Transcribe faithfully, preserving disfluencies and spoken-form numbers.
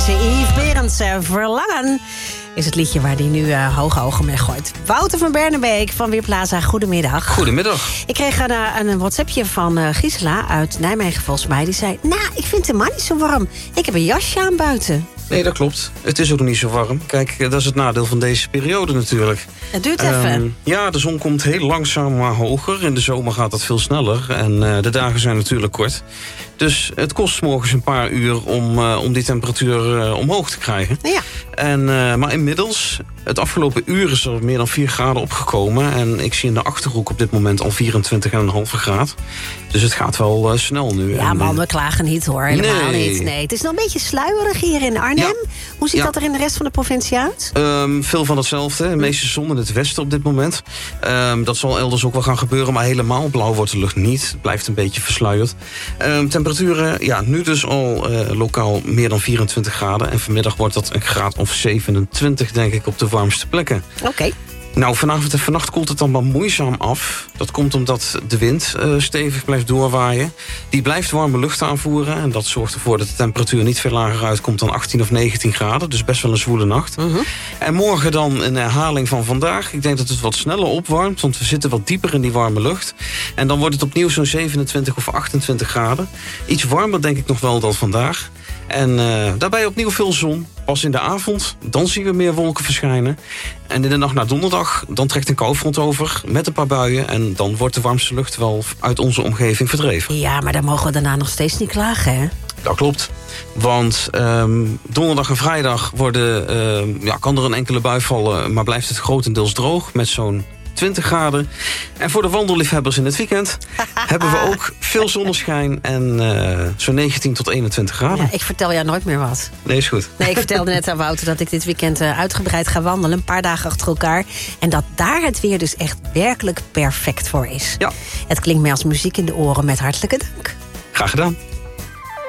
deze Yves Berends uh, Verlangen is het liedje waar hij nu uh, hoge ogen mee gooit. Wouter van Bernebeek van Weerplaza, goedemiddag. Goedemiddag. Ik kreeg een, een WhatsAppje van uh, Gisela uit Nijmegen volgens mij. Die zei, nou, ik vind het helemaal niet zo warm. Ik heb een jasje aan buiten. Nee, dat klopt. Het is ook nog niet zo warm. Kijk, dat is het nadeel van deze periode natuurlijk. Het duurt even. Um, ja, de zon komt heel langzaam maar hoger. In de zomer gaat dat veel sneller. En uh, de dagen zijn natuurlijk kort. Dus het kost 's morgens een paar uur om, uh, om die temperatuur uh, omhoog te krijgen. Ja. En, uh, maar inmiddels, het afgelopen uur is er meer dan vier graden opgekomen. En ik zie in de Achterhoek op dit moment al vierentwintig komma vijf graad. Dus het gaat wel uh, snel nu. Ja, en, man, we klagen niet hoor. Helemaal nee. niet. Nee, het is nog een beetje sluierig hier in Arnhem. Ja. Hoe ziet ja. dat er in de rest van de provincie uit? Um, veel van hetzelfde. De meeste zon in het westen op dit moment. Um, dat zal elders ook wel gaan gebeuren. Maar helemaal blauw wordt de lucht niet. Het blijft een beetje versluierd. Um, temperaturen, ja, nu dus al uh, lokaal meer dan vierentwintig graden. En vanmiddag wordt dat een graad of zevenentwintig, denk ik, op de warmste plekken. Oké. Okay. Nou, vanavond en vannacht koelt het dan maar moeizaam af. Dat komt omdat de wind uh, stevig blijft doorwaaien. Die blijft warme lucht aanvoeren. En dat zorgt ervoor dat de temperatuur niet veel lager uitkomt dan achttien of negentien graden. Dus best wel een zwoele nacht. Uh-huh. En morgen dan een herhaling van vandaag. Ik denk dat het wat sneller opwarmt, want we zitten wat dieper in die warme lucht. En dan wordt het opnieuw zo'n zevenentwintig of achtentwintig graden. Iets warmer denk ik nog wel dan vandaag. En uh, daarbij opnieuw veel zon. Pas in de avond, dan zien we meer wolken verschijnen. En in de nacht naar donderdag, dan trekt een koufront over met een paar buien. En dan wordt de warmste lucht wel uit onze omgeving verdreven. Ja, maar dan mogen we daarna nog steeds niet klagen, hè? Dat klopt. Want um, donderdag en vrijdag worden, uh, ja, kan er een enkele bui vallen, maar blijft het grotendeels droog met zo'n twintig graden. En voor de wandelliefhebbers in het weekend hebben we ook veel zonneschijn en uh, zo'n negentien tot eenentwintig graden. Ja, ik vertel jou nooit meer wat. Nee, is goed. Nee, ik vertelde net aan Wouter dat ik dit weekend uh, uitgebreid ga wandelen. Een paar dagen achter elkaar. En dat daar het weer dus echt werkelijk perfect voor is. Ja. Het klinkt mij als muziek in de oren met hartelijke dank. Graag gedaan.